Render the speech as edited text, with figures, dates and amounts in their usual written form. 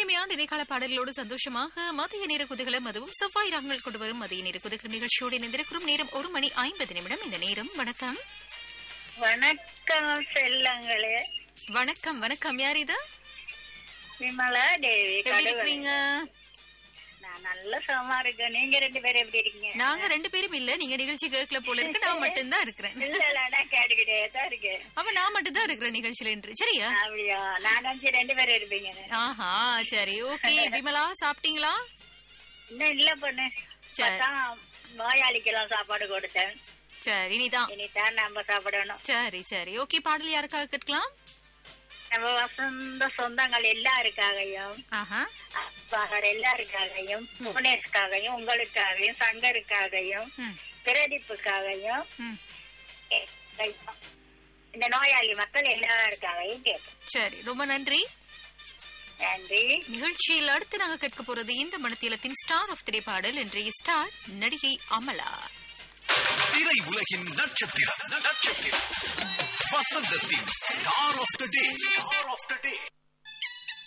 இனிமையான இடைக்கால பாடல்களோடு சந்தோஷமாக மதிய நேர குதகலம் அதுவும் செவ்வாய் ராகங்கள் கொண்டு வரும் மதிய நேர குதகலம் நிகழ்ச்சியோடு இணைந்திருக்கும் நேரம் 1:50 இந்த நேரம். வணக்கம் வணக்கம் செல்லங்களே. வணக்கம் வணக்கம். யார் இது? விமலா தேவி. எப்படி இருக்கீங்க? நான் நல்ல சுகமா இருக்கேன். நீங்க ரெண்டு பேரும் எப்படி இருக்கீங்க? நாங்க ரெண்டு பேரும் இல்ல, நீங்க நிகழ்ச்சி கேட்கல போல இருக்கு. நான் மட்டும் தான் இருக்கிறேன். நான் கேட்டுக்கிட்டே தான் இருக்கேன். அப்ப நான் மட்டும் தான் இருக்கிறேன் நிகழ்ச்சியில என்று. சரியா? அப்படியா? நான் நினைச்சு ரெண்டு பேரும் இருப்பீங்க. ஆஹா சரி ஓகே. விமலா சாப்பிட்டீங்களா? இன்னும் இல்ல பொண்ணு. நோயாளிக்கெல்லாம் சாப்பாடு கொடுத்தேன். சரி இனிதான் நம்ம சாப்பிடணும். சரி சரி ஓகே. பாடல் யாருக்காக கேட்கலாம்? நம்ம வசந்த சொந்தங்கள் எல்லாருக்காகவும், எல்லாருக்காகவும், புவனேஷ்காகவும், உங்களுக்காகவும், சங்கருக்காகவும், பிரதீப்புக்காகவும், இந்த நோயாளி மக்கள் எல்லாருக்காகவும் கேட்கும். சரி ரொம்ப நன்றி. நன்றி. நிகழ்ச்சியில் அடுத்து நாங்க கேட்க போறது இந்த மனத்தியலத்தின் ஸ்டார் ஆஃப் தி டே பாடல். இன்றைய ஸ்டார் நடிகை அமலா. திரை உலகின் நட்சத்திரம் வசந்தத்தின் ஸ்டார் ஆஃப் தி டே.